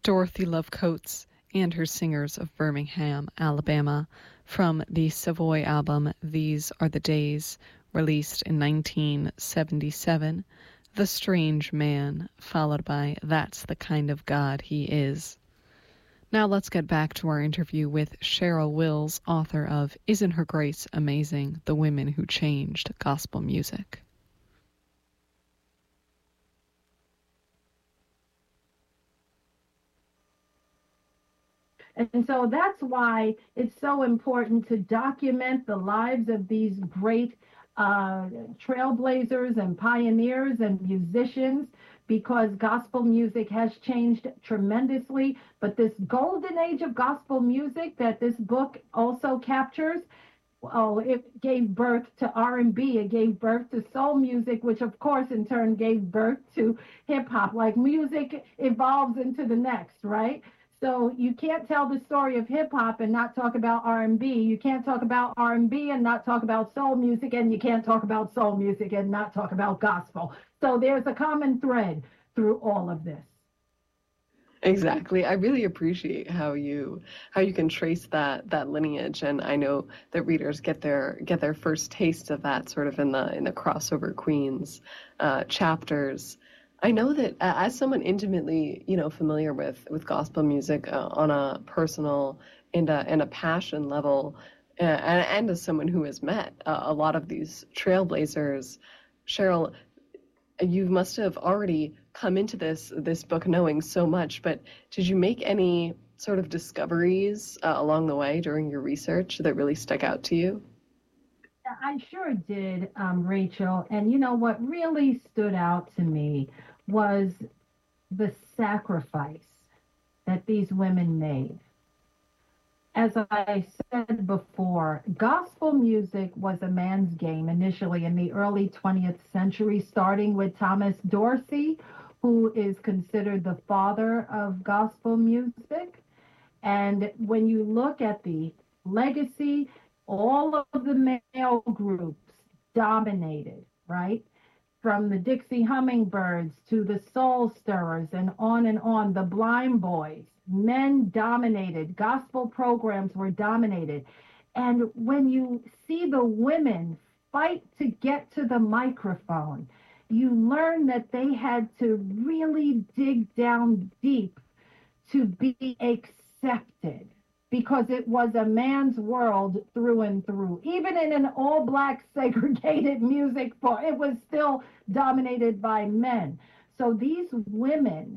Dorothy Love Coates and her singers of Birmingham, Alabama, from the Savoy album These Are the Days, released in 1977, The Strange Man, followed by That's the Kind of God He Is. Now let's get back to our interview with Cheryl Wills, author of Isn't Her Grace Amazing? The Women Who Changed Gospel Music. And so that's why it's so important to document the lives of these great trailblazers and pioneers and musicians, because gospel music has changed tremendously. But this golden age of gospel music that this book also captures, it gave birth to R&B, it gave birth to soul music, which of course in turn gave birth to hip hop. Like music evolves into the next, right? So you can't tell the story of hip hop and not talk about R&B. You can't talk about R&B and not talk about soul music, and you can't talk about soul music and not talk about gospel. So there's a common thread through all of this. Exactly. I really appreciate how you can trace that lineage, and I know that readers get their first taste of that sort of in the Crossover Queens chapters. I know that as someone intimately, familiar with gospel music on a personal and a passion level, and as someone who has met a lot of these trailblazers, Cheryl, you must have already come into this book knowing so much, but did you make any sort of discoveries along the way during your research that really stuck out to you? I sure did, Rachel. And what really stood out to me was the sacrifice that these women made. As I said before, gospel music was a man's game initially in the early 20th century, starting with Thomas Dorsey, who is considered the father of gospel music. And when you look at the legacy, all of the male groups dominated, right? From the Dixie Hummingbirds to the Soul Stirrers and on, the Blind Boys. Men dominated. Gospel programs were dominated. And when you see the women fight to get to the microphone, you learn that they had to really dig down deep to be accepted, because it was a man's world through and through. Even in an all-black segregated music form, it was still dominated by men. So these women